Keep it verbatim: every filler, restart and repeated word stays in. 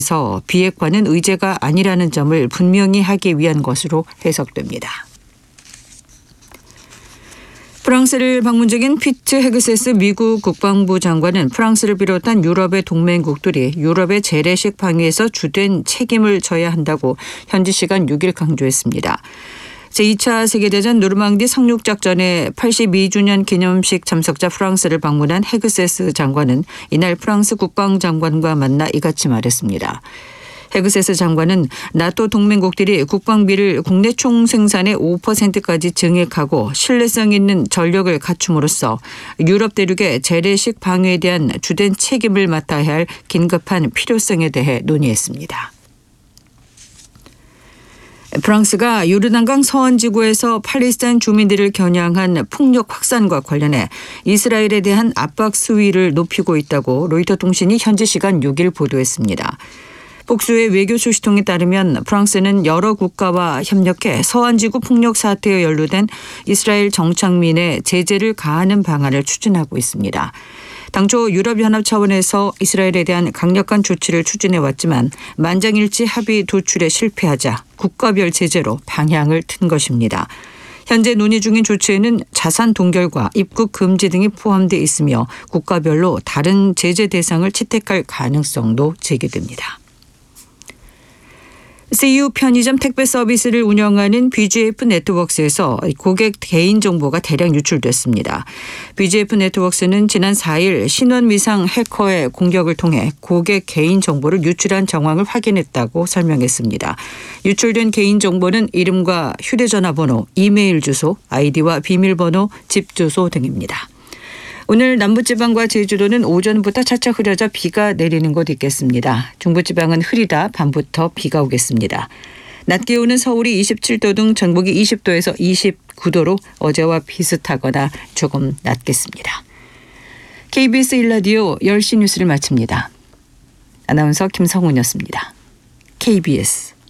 서 비핵화는 의제가 아니라는 점을 분명히 하기 위한 것으로 해석됩니다. 프랑스를 방문 중인 피트 헤그세스 미국 국방부 장관은 프랑스를 비롯한 유럽의 동맹국들이 유럽의 재래식 방위에서 주된 책임을 져야 한다고 현지 시간 육 일 강조했습니다. 제이 차 세계대전 노르망디 상륙작전의 팔십이 주년 기념식 참석자 프랑스를 방문한 헤그세스 장관은 이날 프랑스 국방장관과 만나 이같이 말했습니다. 헤그세스 장관은 나토 동맹국들이 국방비를 국내 총생산의 오 퍼센트까지 증액하고 신뢰성 있는 전력을 갖춤으로써 유럽 대륙의 재래식 방위에 대한 주된 책임을 맡아야 할 긴급한 필요성에 대해 논의했습니다. 프랑스가 요르단강 서안 지구에서 팔레스타인 주민들을 겨냥한 폭력 확산과 관련해 이스라엘에 대한 압박 수위를 높이고 있다고 로이터 통신이 현지 시간 육 일 보도했습니다. 복수의 외교 소식통에 따르면 프랑스는 여러 국가와 협력해 서안 지구 폭력 사태에 연루된 이스라엘 정착민에 제재를 가하는 방안을 추진하고 있습니다. 당초 유럽연합 차원에서 이스라엘에 대한 강력한 조치를 추진해왔지만 만장일치 합의 도출에 실패하자 국가별 제재로 방향을 튼 것입니다. 현재 논의 중인 조치에는 자산 동결과 입국 금지 등이 포함되어 있으며 국가별로 다른 제재 대상을 채택할 가능성도 제기됩니다. 씨유 편의점 택배 서비스를 운영하는 비지에프 네트워크스에서 고객 개인정보가 대량 유출됐습니다. 비지에프 네트워크스는 지난 사 일 신원 미상 해커의 공격을 통해 고객 개인정보를 유출한 정황을 확인했다고 설명했습니다. 유출된 개인정보는 이름과 휴대전화번호, 이메일 주소, 아이디와 비밀번호, 집 주소 등입니다. 오늘 남부지방과 제주도는 오전부터 차차 흐려져 비가 내리는 곳 있겠습니다. 중부지방은 흐리다 밤부터 비가 오겠습니다. 낮 기온은 서울이 이십칠 도 등 전국이 이십 도에서 이십구 도로 어제와 비슷하거나 조금 낮겠습니다. 케이비에스 일 라디오 열 시 뉴스를 마칩니다. 아나운서 김성훈이었습니다. 케이비에스